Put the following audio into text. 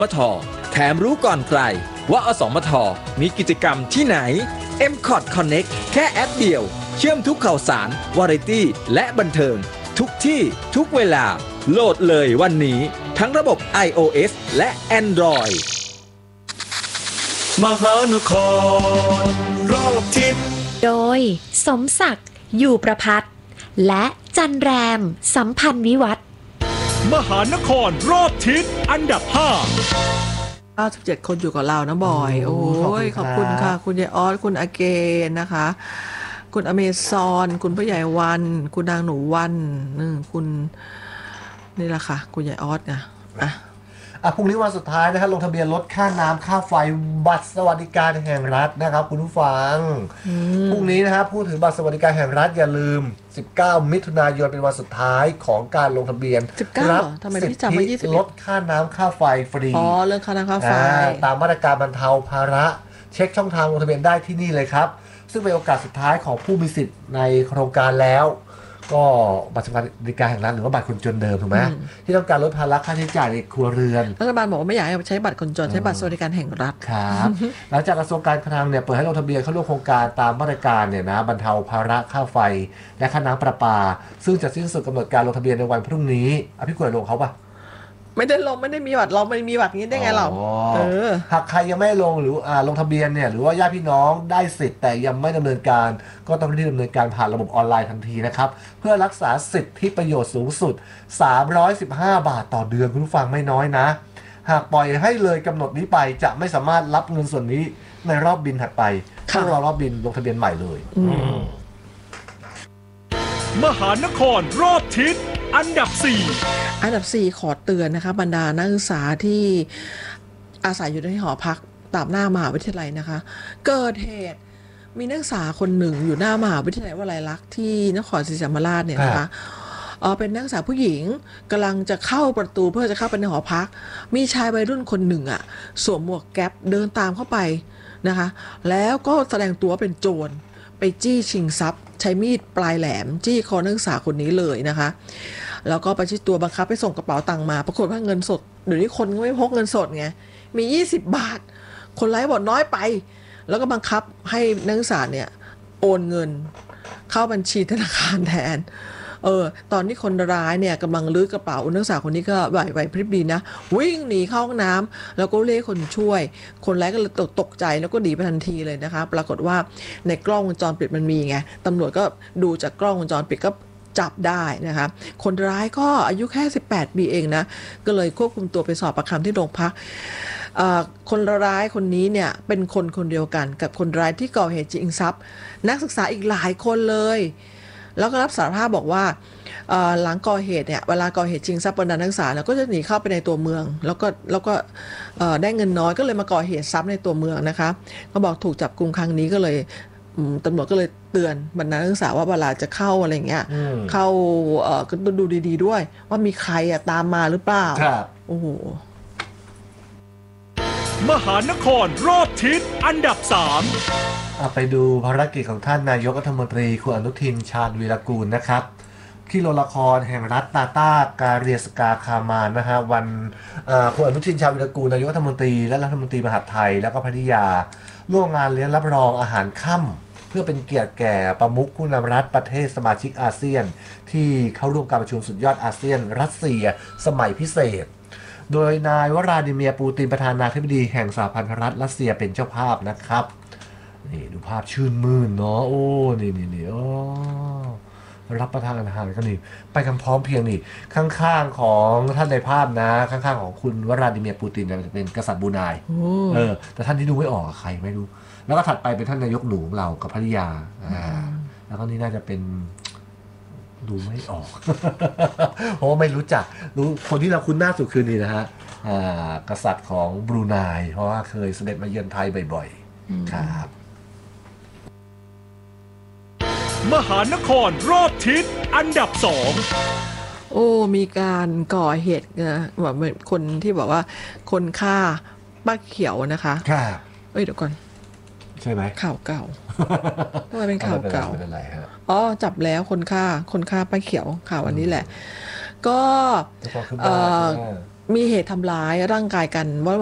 มทแถมรู้ก่อนใครว่าอสมทมีกิจกรรมที่ไหน MCOT Connect แค่แอปเดียวเชื่อมทุกข่าวสารวาไรตี้และบันเทิงทุกที่ทุกเวลาโหลดเลยวันนี้ทั้งระบบ iOS และ Android มหานครรอบทิศโดยสมศักดิ์อยู่ประพัฒน์และจันแรมสัมพันธ์วิวัฒน์มหานครรอบทิศอันดับ 97 คนอยู่กับเรานะบอยโอ้ยขอบคุณค่ะคุณยายออสคุณอาเกนนะคะคุณอเมซอนคุณพ่อใหญ่วันคุณนางหนูวันคุณนี่แหละค่ะคุณยายออสไงพรุ่งนี้วันสุดท้ายนะครับลงทะเบียนลดค่าน้ำค่าไฟบัตรสวัสดิการแห่งรัฐนะครับคุณผู้ฟังพรุ่งนี้นะครับพูดถึงบัตรสวัสดิการแห่งรัฐอย่าลืม19 มิถุนายนเป็นวันสุดท้ายของการลงทะเบียนรับสิทธิลดค่าน้ำค่าไฟฟรีเรื่องค่าน้ำค่าไฟตามมาตรการบรรเทาภาระเช็คช่องทางลงทะเบียนได้ที่นี่เลยครับซึ่งเป็นโอกาสสุดท้ายของผู้มีสิทธิ์ในโครงการแล้วก็บัตรสวัสดิการแห่งรัฐหรือว่าบัตรคนจนเดิมถูกไหมที่ต้องการลดภาระค่าใช้จ่ายในครัวเรือนรัฐบาลบอกว่าไม่อยากให้ใช้บัตรคนจนใช้บัตรสวัสดิการแห่งรัฐครับหลังจากกระทรวงการคลังเนี่ยเปิดให้ลงทะเบียนเข้าร่วมโครงการตามมาตรการเนี่ยนะบรรเทาภาระค่าไฟและค่าน้ำประปาซึ่งจะสิ้นสุดกำหนดการลงทะเบียนในวันพรุ่งนี้พี่กล้วยลงเขาปะไม่ได้ลงไม่ได้มีบัตรเราไม่มีบัตรนี้ได้ไงเราหากใครยังไม่ลงหรือลงทะเบียนเนี่ยหรือว่าญาติพี่น้องได้สิทธิ์แต่ยังไม่ดำเนินการก็ต้องรีบดำเนินการผ่านระบบออนไลน์ทันทีนะครับเพื่อรักษาสิทธิประโยชน์สูงสุด315 บาทต่อเดือนคุณผู้ฟังไม่น้อยนะหากปล่อยให้เลยกำหนดนี้ไปจะไม่สามารถรับเงินส่วนนี้ในรอบบินถัดไปต้องรอรอบบินลงทะเบียนใหม่เลยมหานครรอบทิศอันดับ 4ขอเตือนนะคะบรรดานักศึกษาที่อาศัยอยู่ในหอพักตามหน้ามหาวิทยาลัยนะคะเกิดเหตุมีนักศึกษาคนหนึ่งอยู่หน้ามหาวิทยาลัยวลัยลักษณ์ที่นครศรีธรรมราชเนี่ยนะคะเป็นนักศึกษาผู้หญิงกำลังจะเข้าประตูเพื่อจะเข้าไปในหอพักมีชายวัยรุ่นคนหนึ่งสวมหมวกแก๊ปเดินตามเข้าไปนะคะแล้วก็แสดงตัวเป็นโจรไปจี้ชิงทรัพย์ใช้มีดปลายแหลมจี้คอนักศึกษาคนนี้เลยนะคะแล้วก็ประชิดตัวบังคับให้ส่งกระเป๋าตังค์มาปรากฏว่าเงินสดเดี๋ยวนี้คนก็ไม่พกเงินสดไงมี20 บาทคนร้ายบอกน้อยไปแล้วก็บังคับให้นักศึกษาเนี่ยโอนเงินเข้าบัญชีธนาคารแทนตอนที่คนร้ายเนี่ยกำลังลื้อกระเป๋านักศึกษาคนนี้ก็ไหวพริบดีนะวิ่งหนีเข้าห้องน้ำแล้วก็เรียกคนช่วยคนร้ายก็เลยตกใจแล้วก็หนีไปทันทีเลยนะคะปรากฏว่าในกล้องวงจรปิดมันมีไงตำรวจก็ดูจากกล้องวงจรปิดก็จับได้นะคะคนร้ายก็อายุแค่18 ปีเองนะก็เลยควบคุมตัวไปสอบปากคำที่โรงพักคนร้ายคนนี้เนี่ยเป็นคนเดียวกันกับคนร้ายที่ก่อเหตุชิงทรัพย์นักศึกษาอีกหลายคนเลยแล้วก็รับสารภาพบอกว่าหลังก่อเหตุเนี่ยเวลาก่อเหตุชิงทรัพย์บรรดานักศึกษาเนี่ยก็จะหนีเข้าไปในตัวเมืองแล้วก็ได้เงินน้อยก็เลยมาก่อเหตุทรัพย์ในตัวเมืองนะคะก็บอกถูกจับกุมครั้งนี้ก็เลยตำรวจก็เลยเตือนบรรดานักศึกษาว่าเวลาจะเข้าอะไรเงี้ยเข้าก็ดูดีๆด้วยว่ามีใครตามมาหรือเปล่าโอ้โหมหานครรอบทิศอันดับ 3ไปดูภารกิจของท่านนายกรัฐมนตรีคุณอนุทินชาญวีรกูลนะครับที่โรงละครแห่งรัฐตาตาการีสกาคามานนะฮะวันคุณอนุทินชาญวีรกูลนายกรัฐมนตรีและรัฐมนตรีมหาดไทยแล้วก็ภริยาร่วมงานเลี้ยงรับรองอาหารค่ำเพื่อเป็นเกียรติแก่ประมุขผู้นำรัฐประเทศสมาชิกอาเซียนที่เข้าร่วมการประชุมสุดยอดอาเซียนรัสเซียสมัยพิเศษโดยนายวลาดิเมียร์ปูตินประธานาธิบดีแห่งสหพันธรัฐรัสเซียเป็นเจ้าภาพนะครับนี่ดูภาพชื่นมื่นเนาะโอ้นี่โอ้รับประทานอาหารกันนี่ไปกันพร้อมเพียงนี่ข้างๆของท่านในภาพนะข้างๆของคุณวลาดิเมียร์ปูตินจะเป็นกษัตริย์บรูไนแต่ท่านที่ดูไม่ออกใครไม่รู้แล้วก็ถัดไปเป็นท่านนายกหนูของเรากับภริยาแล้วก็นี่น่าจะเป็นดูไม่ออกเพราะว่าไม่รู้จักรู้คนที่เราคุ้นหน้าสุดคือนี่นะฮะกษัตริย์ของบรูไนเพราะว่าเคยเสด็จมาเยือนไทยบ่อยๆครับมหานครรอบทิศอันดับ2 มีการก่อเหตุนะแบบคนที่บอกว่าคนฆ่าป้าเขียวนะคะครับเดี๋ยวก่อนใช่ไหมข่าวเก่าทำไมเป็นข่าวเก่าเป็นอะไรฮะจับแล้วคนฆ่าป้าเขียวข่าววันนี้แหละก็มีเหตุทำร้ายร่างกายกันว่า